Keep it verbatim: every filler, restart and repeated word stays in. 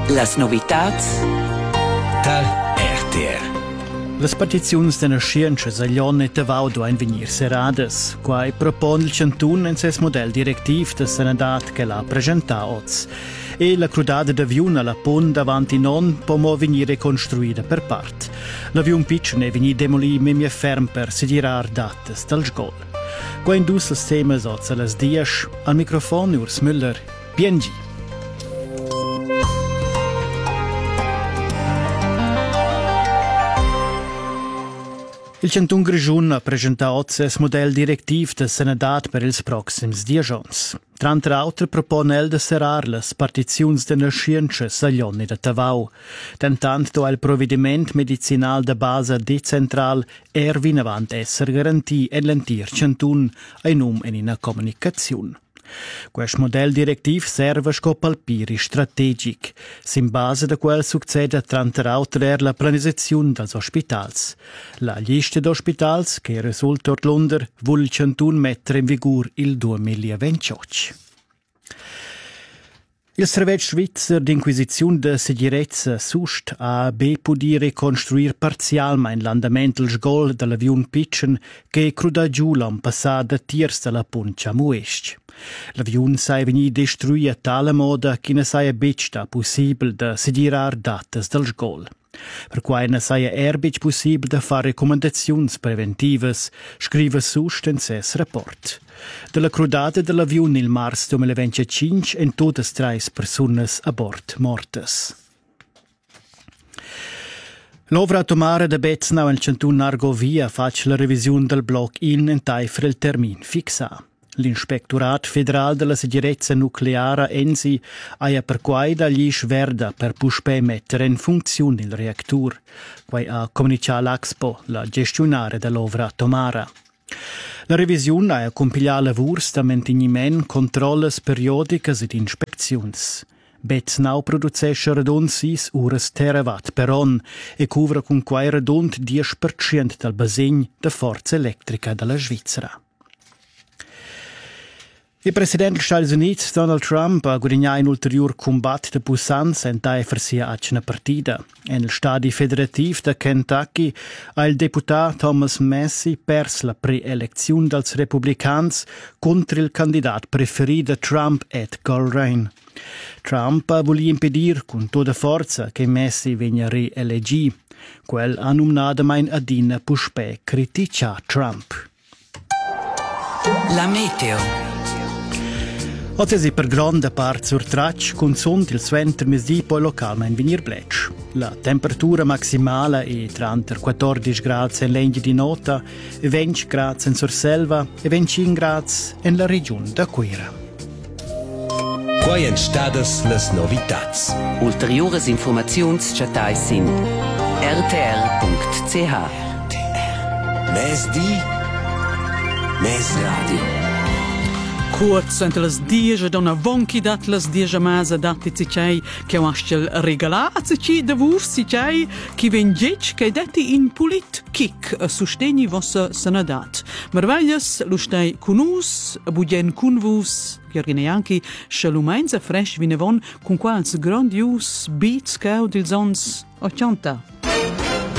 Las novitats da R T R. Las partiziuns della scienza a Lion e Tavau duain venir serades. Quai propon il Chantun en ses model directiv de Senadat che l'ha presentà oz. E la crudada d'avion alla pont davanti non può mo venir reconstruida per part. L'avion pitchen è venir demolì memia ferm per sedirar dates dal sgol. Qua indus las temas oz a las dias, al microfono Urs Müller, P N G. Il Chantun Grischun ha presentato il model directiv del Senadat per ils proxims dies. Tra l'altro propone el de serar las partiziuns de nascienze a Lion e de Tavau. Tentant il provvediment medicinal de base decentral er vinavant esser garanti en l'entir Chantun ai num en ina comunicaziun. Quest model directiv serve sco palpiri strategic, sin base da quel succede tra l'altro la planizazione dels ospitals. La lista d'ospitals, che risulta l'under, vuol il Chantun mettere in vigor il duemilaventotto. Il Servet Svizzer d'Inquisizione de Segirezza Sust ha be pudi reconstruir parzialmein l'andament il sgol dell'avion Pitchen che cruda giù l'an passat da tiers della Puncia Muest. L'avion sai veni destrui a tale moda che ne sai becta possibile de sedirar dates del sgol. Per quai ne sai erbic possibile de fare recommendazioni preventivas, scrive Sust in ses rapport. Della crudata dell'avion il mars duemilaventicinque en todas trais personas a bord mortes. L'ovra automare de Beznau en Chantun Argovia fac la revisione del bloc in en taifer il termin fixà. L'Inspectorat Federal della Sicurezza Nucleare ENSI ha per quai da gli sverda per puspè mettere in funzione il reactor, quai ha comunicato l'Axpo, la gestionare dell'ovra automara. La revisione ha compilato lavurs da manteniment, controlles periodicas ed inspeczions. Beznau producesce redond sis uras terawatt per on e cuvra con quai redond dieci per cento del basegn de forza elettrica della Svizzera. Il presidente degli Stati Uniti, Donald Trump, ha guadagnato un ulterior combat de puissance en taifer sia a una partida. En il stadi federativ de Kentucky ha il deputato Thomas Massie pers la pre-elezione dels republicans contro il candidato preferito Trump, Edgar Rein. Trump ha voluto impedir con tutta forza che Massie venga re-elegì. Quel ha nominato mein adina puspè critica Trump. La meteo. Oggi per grande parte sur traccia con son il suenter mesdì poi localmente venir bletch. La temperatura maximale è tra quattordici gradi in legno di nota e venti gradi in Surselva e venticinque gradi in la regione d'Aquera. Quai en stadas las novitats. Ulteriores informaziuns chatais sin r t r punct c h. Mes di, mes radio. Kurz entre las dies da una vonchi dat las dies masa dati cicai che wastel regala cici de vurs cicai che vengec che detti in pulit kick a susteni vossa senadat. Merveglias lustai cunus budien cunvus Gheorghine Ianchi shalumainza fresh vinevon con quals grandius beats caudils ons ottanta.